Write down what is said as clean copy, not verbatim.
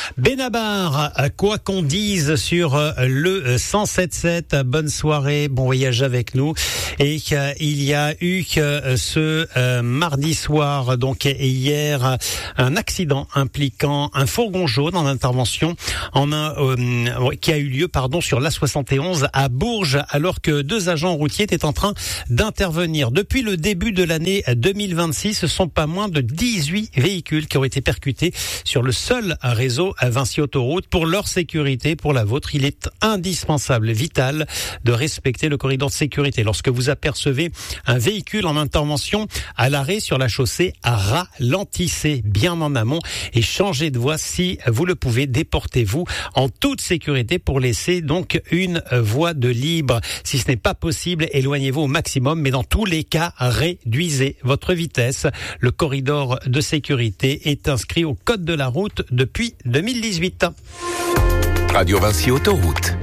Benabar, quoi qu'on dise sur le 107.7, bonne soirée, bon voyage avec nous. Et il y a eu ce mardi soir, donc hier, un accident impliquant un fourgon jaune en intervention qui a eu lieu sur l'A71 à Bourges, alors que deux agents routiers étaient en train d'intervenir. Depuis le début de l'année 2026, ce sont pas moins de 18 véhicules qui ont été percutés sur le seul réseau Vinci Autoroute. Pour leur sécurité, pour la vôtre, il est indispensable, vital, de respecter le corridor de sécurité. Lorsque vous apercevez un véhicule en intervention à l'arrêt sur la chaussée, ralentissez bien en amont et changez de voie si vous le pouvez. Déportez-vous en toute sécurité pour laisser donc une voie de libre. Si ce n'est pas possible, éloignez-vous au maximum, mais dans tous les cas, réduisez votre vitesse. Le corridor de sécurité est inscrit au code de la route depuis 2018. Radio Vinci Autoroute.